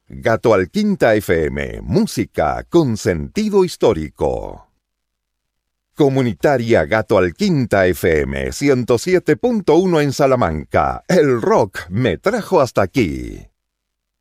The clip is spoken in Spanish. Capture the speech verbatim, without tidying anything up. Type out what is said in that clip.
Gato al Quinta F M, música con sentido histórico. Comunitaria Gato al Quinta F M, ciento siete punto uno en Salamanca. El rock me trajo hasta aquí.